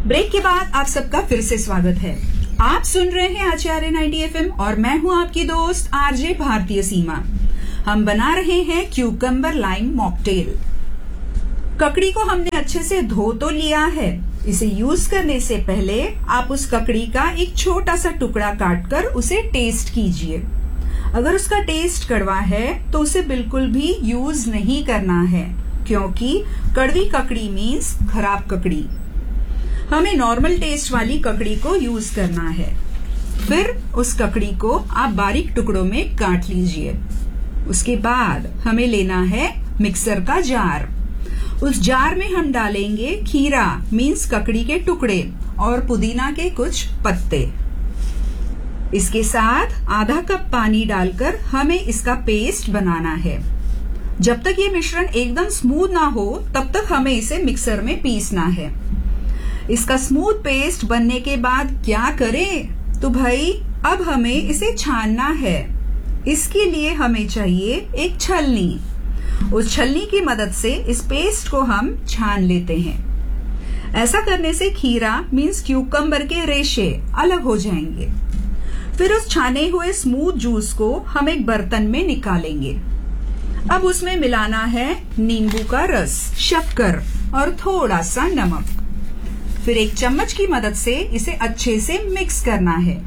Break के बाद आप सबका फिर से स्वागत है। आप सुन रहे हैं आचार्य 90 FM और मैं हूं आपकी दोस्त आरजे भारतीय सीमा। हम बना रहे हैं क्यूकम्बर लाइम मॉकटेल। ककड़ी को हमने अच्छे से धो तो लिया है। इसे यूज करने से पहले आप उस ककड़ी का एक छोटा सा टुकड़ा काटकर उसे टेस्ट कीजिए। अगर उसका टेस्ट कड़वा है तो उसे बिल्कुल भी यूज नहीं करना है, क्योंकि कड़वी ककड़ी मीन्स खराब ककड़ी। हमें नॉर्मल टेस्ट वाली ककड़ी को यूज करना है। फिर उस ककड़ी को आप बारीक टुकड़ों में काट लीजिए। उसके बाद हमें लेना है मिक्सर का जार। उस जार में हम डालेंगे खीरा मीन्स ककड़ी के टुकड़े और पुदीना के कुछ पत्ते। इसके साथ आधा कप पानी डालकर हमें इसका पेस्ट बनाना है। जब तक ये मिश्रण एकदम स्मूथ ना हो तब तक हमें इसे मिक्सर में पीसना है। इसका स्मूथ पेस्ट बनने के बाद क्या करें? तो भाई अब हमें इसे छानना है। इसके लिए हमें चाहिए एक छलनी। उस छलनी की मदद से इस पेस्ट को हम छान लेते हैं। ऐसा करने से खीरा मीन्स क्यूकम्बर के रेशे अलग हो जाएंगे। फिर उस छाने हुए स्मूथ जूस को हम एक बर्तन में निकालेंगे। अब उसमें मिलाना है नींबू का रस, शक्कर और थोड़ा सा नमक। फिर एक चम्मच की मदद से इसे अच्छे से मिक्स करना है।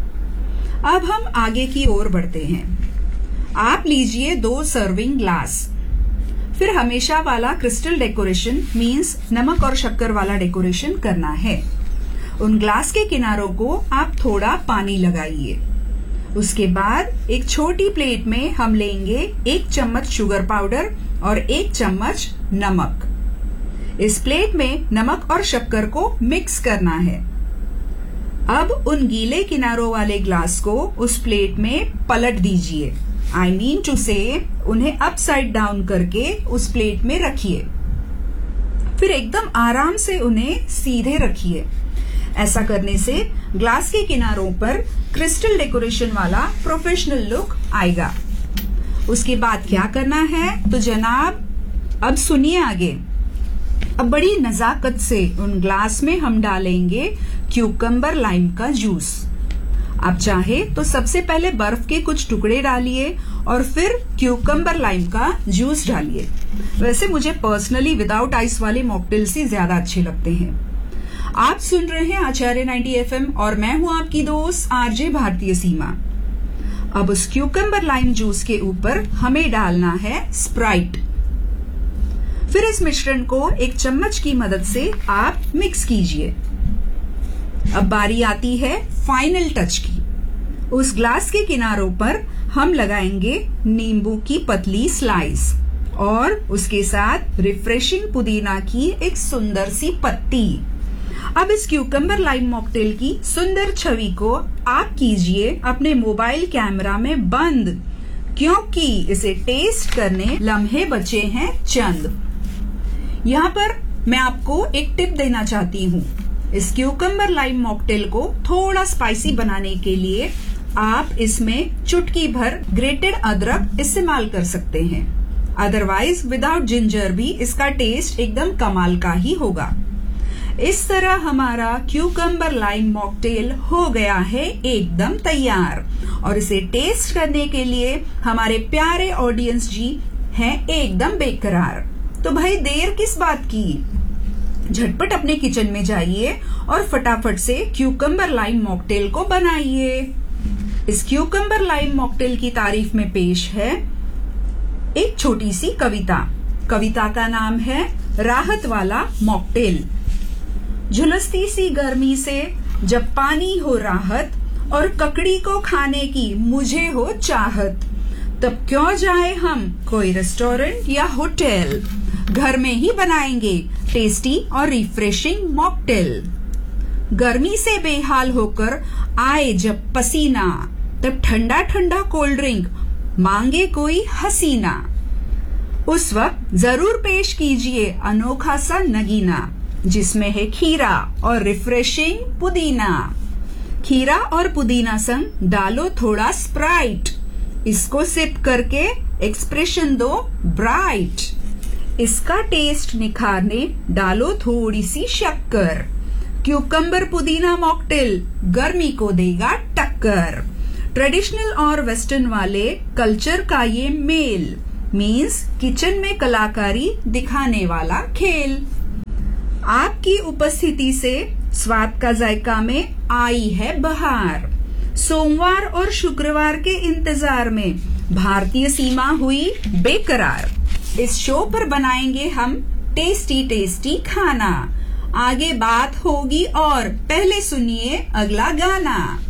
अब हम आगे की ओर बढ़ते हैं। आप लीजिए 2 सर्विंग ग्लास। फिर हमेशा वाला क्रिस्टल डेकोरेशन मीन्स नमक और शक्कर वाला डेकोरेशन करना है। उन ग्लास के किनारों को आप थोड़ा पानी लगाइए। उसके बाद एक छोटी प्लेट में हम लेंगे 1 चम्मच शुगर पाउडर और 1 चम्मच नमक। इस प्लेट में नमक और शक्कर को मिक्स करना है। अब उन गीले किनारों वाले ग्लास को उस प्लेट में पलट दीजिए। आई मीन टू से उन्हें अपसाइड डाउन करके उस प्लेट में रखिए। फिर एकदम आराम से उन्हें सीधे रखिए। ऐसा करने से ग्लास के किनारों पर क्रिस्टल डेकोरेशन वाला प्रोफेशनल लुक आएगा। उसके बाद क्या करना है तो जनाब अब सुनिए आगे। अब बड़ी नजाकत से उन ग्लास में हम डालेंगे क्यूकम्बर लाइम का जूस। आप चाहे तो सबसे पहले बर्फ के कुछ टुकड़े डालिए और फिर क्यूकम्बर लाइम का जूस डालिए। वैसे मुझे पर्सनली विदाउट आइस वाले मॉकटेल्स ही ज्यादा अच्छे लगते हैं। आप सुन रहे हैं आचार्य 90 FM और मैं हूं आपकी दोस्त आरजे भारतीय सीमा। अब उस क्यूकम्बर लाइम जूस के ऊपर हमें डालना है स्प्राइट। फिर इस मिश्रण को एक चम्मच की मदद से आप मिक्स कीजिए। अब बारी आती है फाइनल टच की। उस ग्लास के किनारों पर हम लगाएंगे नींबू की पतली स्लाइस और उसके साथ रिफ्रेशिंग पुदीना की एक सुंदर सी पत्ती। अब इस क्यूकम्बर लाइम मॉकटेल की सुंदर छवि को आप कीजिए अपने मोबाइल कैमरा में बंद, क्योंकि इसे टेस्ट करने लम्हे बचे हैं चंद। यहाँ पर मैं आपको एक टिप देना चाहती हूँ। इस क्यूकम्बर लाइम मॉकटेल को थोड़ा स्पाइसी बनाने के लिए आप इसमें चुटकी भर ग्रेटेड अदरक इस्तेमाल कर सकते हैं। अदरवाइज विदाउट जिंजर भी इसका टेस्ट एकदम कमाल का ही होगा। इस तरह हमारा क्यूकम्बर लाइम मॉकटेल हो गया है एकदम तैयार और इसे टेस्ट करने के लिए हमारे प्यारे ऑडियंस जी हैं एकदम बेकरार। तो भाई देर किस बात की? झटपट अपने किचन में जाइए और फटाफट से क्यूकम्बर लाइम मॉकटेल को बनाइए। इस क्यूकम्बर लाइम मॉकटेल की तारीफ में पेश है एक छोटी सी कविता। कविता का नाम है राहत वाला मॉकटेल। झुलसती सी गर्मी से जब पानी हो राहत और ककड़ी को खाने की मुझे हो चाहत, तब क्यों जाए हम कोई रेस्टोरेंट या होटल, घर में ही बनाएंगे टेस्टी और रिफ्रेशिंग मॉकटेल। गर्मी से बेहाल होकर आए जब पसीना, तब ठंडा ठंडा कोल्ड ड्रिंक मांगे कोई हसीना। उस वक्त जरूर पेश कीजिए अनोखा सा नगीना, जिसमें है खीरा और रिफ्रेशिंग पुदीना। खीरा और पुदीना संग डालो थोड़ा स्प्राइट, इसको सिप करके एक्सप्रेशन दो ब्राइट। इसका टेस्ट निखारने डालो थोड़ी सी शक्कर, क्यूकम्बर पुदीना मॉकटेल गर्मी को देगा टक्कर। ट्रेडिशनल और वेस्टर्न वाले कल्चर का ये मेल मीन्स किचन में कलाकारी दिखाने वाला खेल। आपकी उपस्थिति से स्वाद का जायका में आई है बहार। सोमवार और शुक्रवार के इंतजार में भारतीय सीमा हुई बेकरार। इस शो पर बनाएंगे हम टेस्टी टेस्टी खाना। आगे बात होगी और पहले सुनिए अगला गाना।